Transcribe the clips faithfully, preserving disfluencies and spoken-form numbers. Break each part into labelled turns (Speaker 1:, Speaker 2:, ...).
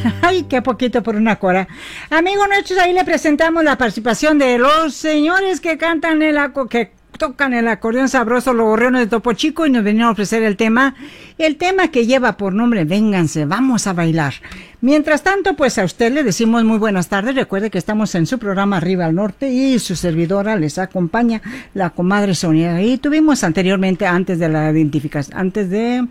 Speaker 1: Ay, qué poquito por una cora. Amigos nuestros, ahí le presentamos la participación de los señores que cantan el aco, que tocan el acordeón sabroso, los gorriones de Topo Chico, y nos vinieron a ofrecer el tema, el tema que lleva por nombre Vénganse, vamos a bailar. Mientras tanto, pues a usted le decimos muy buenas tardes. Recuerde que estamos en su programa Arriba al Norte y su servidora les acompaña la comadre Sonia. Y tuvimos anteriormente, antes de la identificación, antes de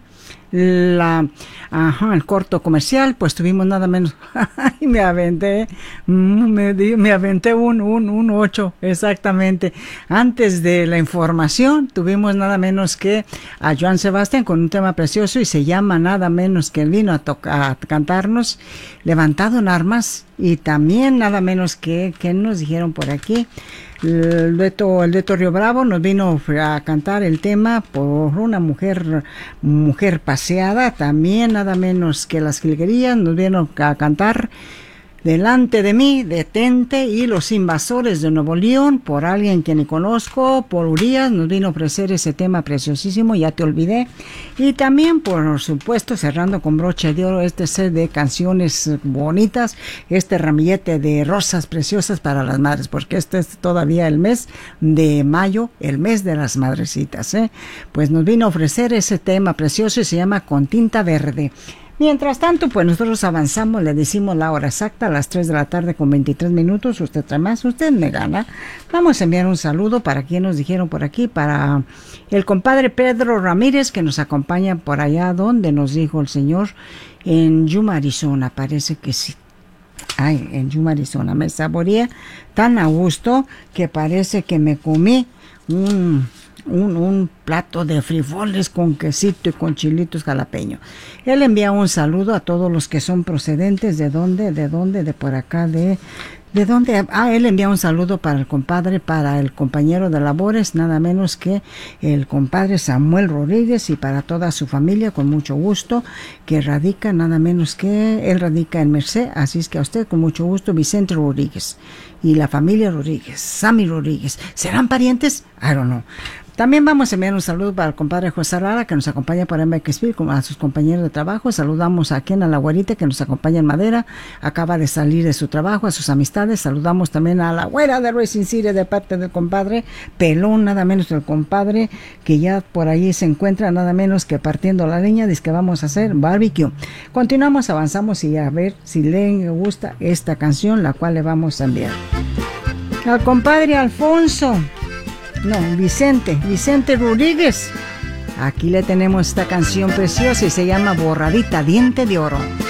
Speaker 1: la ajá, el corto comercial, pues tuvimos nada menos ay, me aventé me, me aventé un, un, un ocho exactamente. Antes de la información tuvimos nada menos que a Joan Sebastián con un tema precioso y se llama nada menos que vino a, tocar, a cantarnos Levantado en Armas, y también nada menos que que nos dijeron por aquí el dueto, el dueto Río Bravo nos vino a cantar el tema por una mujer, mujer paseada. También nada menos que Las Jilguerías nos vino a cantar Delante de mí, Detente, y Los Invasores de Nuevo León, por alguien que ni conozco, por Urias, nos vino a ofrecer ese tema preciosísimo, Ya Te Olvidé. Y también, por supuesto, cerrando con broche de oro este set de canciones bonitas, este ramillete de rosas preciosas para las madres, porque este es todavía el mes de mayo, el mes de las madrecitas, ¿eh? Pues nos vino a ofrecer ese tema precioso y se llama Con Tinta Verde. Mientras tanto, pues nosotros avanzamos, le decimos la hora exacta, a las tres de la tarde con veintitrés minutos, usted trae más, usted me gana. Vamos a enviar un saludo para quien nos dijeron por aquí, para el compadre Pedro Ramírez, que nos acompaña por allá donde nos dijo el señor, en Yuma, Arizona, parece que sí. Ay, en Yuma, Arizona, me saboreé tan a gusto que parece que me comí un... Un, un plato de frijoles con quesito y con chilitos jalapeño. Él envía un saludo a todos los que son procedentes de dónde, de dónde, de por acá, de de dónde. Ah, él envía un saludo para el compadre, para el compañero de labores, nada menos que el compadre Samuel Rodríguez, y para toda su familia, con mucho gusto, que radica nada menos que, él radica en Merced, así es que a usted con mucho gusto, Vicente Rodríguez y la familia Rodríguez, Sammy Rodríguez, ¿serán parientes? I don't know. También vamos a enviar un saludo para el compadre José Lara, que nos acompaña por Embekesville, como a sus compañeros de trabajo. Saludamos a Ken, a la güerita, que nos acompaña en Madera, acaba de salir de su trabajo, a sus amistades. Saludamos también a la güera de Racing City de parte del compadre Pelón, nada menos del compadre, que ya por ahí se encuentra, nada menos que partiendo la leña, dice que vamos a hacer barbecue. Continuamos, avanzamos y a ver si le gusta esta canción, la cual le vamos a enviar. Al compadre Alfonso, no, Vicente, Vicente Rodríguez. Aquí le tenemos esta canción preciosa y se llama Borradita, Diente de Oro.